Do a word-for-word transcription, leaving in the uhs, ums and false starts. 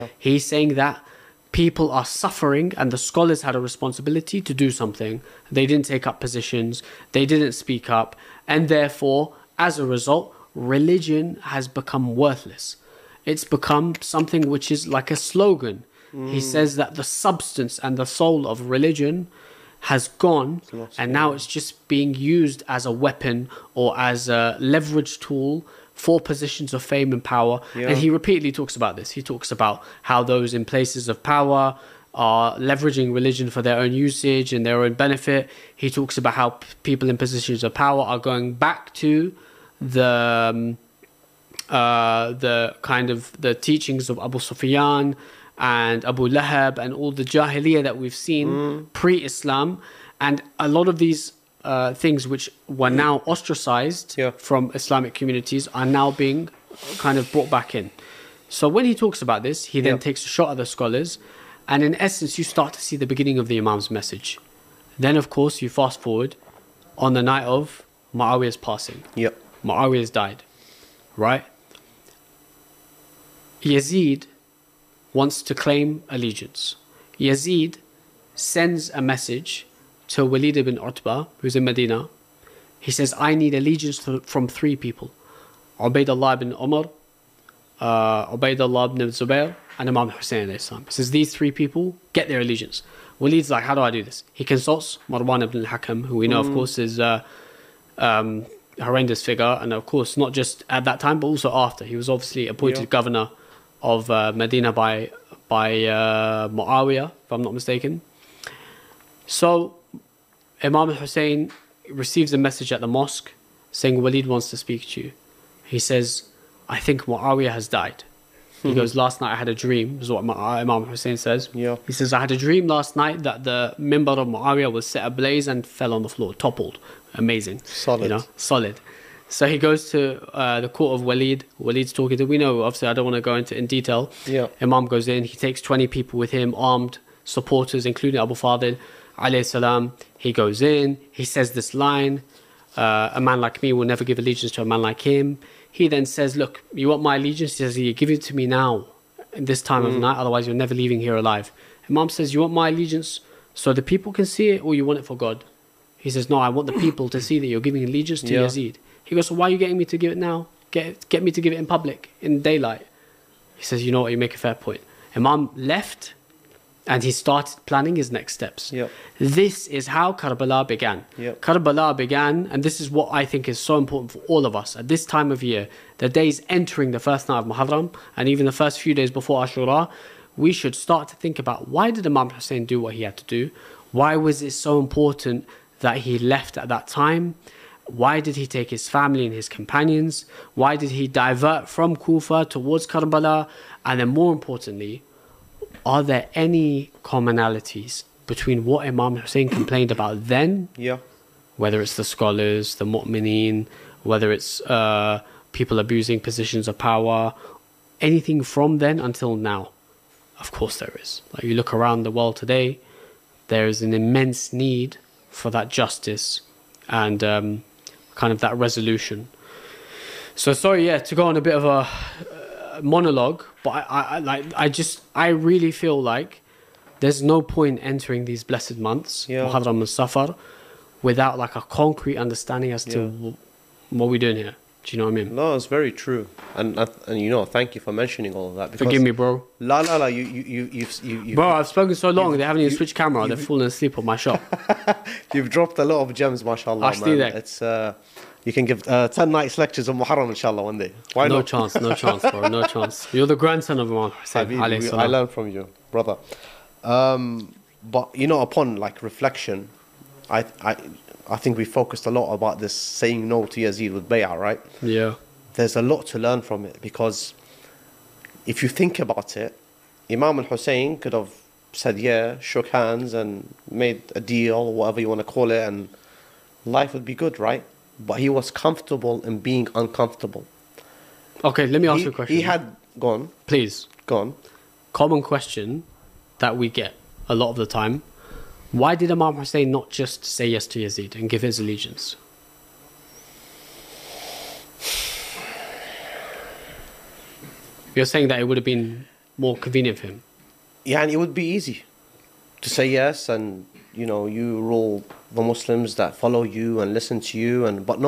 He's saying that people are suffering and the scholars had a responsibility to do something. They didn't take up positions, they didn't speak up, and therefore, as a result, religion has become worthless. It's become something which is like a slogan. Mm. He says that the substance and the soul of religion has gone, and now it's just being used as a weapon or as a leverage tool for positions of fame and power. Yeah. And he repeatedly talks about this. He talks about how those in places of power are leveraging religion for their own usage and their own benefit. He talks about how p- people in positions of power are going back to the um, uh, the kind of the teachings of Abu Sufyan and Abu Lahab and all the Jahiliyyah that we've seen mm. pre-Islam. And a lot of these uh, things which were now ostracized yeah. from Islamic communities are now being kind of brought back in. So when he talks about this, he then yeah. takes a shot at the scholars. And in essence, you start to see the beginning of the Imam's message. Then, of course, you fast forward on the night of Muawiyah's passing. Yep. Muawiyah's died, right? Yazid wants to claim allegiance. Yazid sends a message to Walid ibn Utbah, who's in Medina. He says, I need allegiance from three people. Ubaydullah ibn Umar, uh, Ubaydullah ibn Zubair, and Imam Hussein alayhi salam. He says, these three people get their allegiance. Walid's like, how do I do this? He consults Marwan ibn al-Hakam, who we know, mm. of course, is a um, horrendous figure. And of course, not just at that time, but also after. He was obviously appointed yeah. governor of uh, Medina by, by uh, Muawiyah, if I'm not mistaken. So, Imam Hussein receives a message at the mosque saying, Walid wants to speak to you. He says, I think Muawiyah has died. He mm-hmm. goes, last night I had a dream. This is what Imam Hussein says. Yeah. He says, I had a dream last night that the mimbar of Muawiyah was set ablaze and fell on the floor, toppled. Amazing. Solid. You know, solid. So he goes to uh, the court of Walid. Walid's talking to, we know, obviously I don't want to go into in detail. Yeah. Imam goes in, he takes twenty people with him, armed supporters, including Abu Fadil alayhi salam. He goes in, he says this line, uh, a man like me will never give allegiance to a man like him. He then says, look, you want my allegiance? He says, you give it to me now, in this time mm. of night, otherwise you're never leaving here alive. Imam says, you want my allegiance so the people can see it, or you want it for God? He says, no, I want the people to see that you're giving allegiance to yeah. Yazid. He goes, so why are you getting me to give it now? Get, get me to give it in public, in daylight. He says, you know what, you make a fair point. Imam left, and he started planning his next steps. Yep. This is how Karbala began. Yep. Karbala began, and this is what I think is so important for all of us at this time of year, the days entering the first night of Muharram, and even the first few days before Ashura, we should start to think about, why did Imam Hussein do what he had to do? Why was it so important that he left at that time? Why did he take his family and his companions? Why did he divert from Kufa towards Karbala? And then more importantly, are there any commonalities between what Imam Hussein complained about then, yeah, whether it's the scholars, the mu'mineen, whether it's uh, people abusing positions of power, anything from then until now? Of course there is. Like, you look around the world today, there is an immense need for that justice and um, kind of that resolution. So sorry, yeah, to go on a bit of a monologue, but I, I, I like I just I really feel like there's no point entering these blessed months, yeah. Muharram and Safar, without like a concrete understanding as to yeah. w- what we're doing here. Do you know what I mean? No, it's very true, and and you know, thank you for mentioning all of that. Forgive me, bro. La la la, you you you you've, you you. Bro, I've spoken so long. They haven't even switched camera. They're falling asleep on my shop. You've dropped a lot of gems, mashallah. I see that. It's uh. You can give uh, ten nights lectures on Muharram, inshallah, one day. Why no not? chance, no chance, bro, no chance. You're the grandson of Imam Hussein. Habibi, I learned from you, brother. Um, but, you know, upon, like, reflection, I, I, I think we focused a lot about this saying no to Yazid with bay'ah, right? Yeah. There's a lot to learn from it, because if you think about it, Imam al-Hussein could have said, yeah, shook hands and made a deal, or whatever you want to call it, and life would be good, right? But he was comfortable in being uncomfortable. Okay, let me ask he, you a question. He had gone. Please. Gone. Common question that we get a lot of the time. Why did Imam Hussein not just say yes to Yazid and give his allegiance? You're saying that it would have been more convenient for him? Yeah, and it would be easy to say yes, and you know, you rule the Muslims that follow you and listen to you, and but no.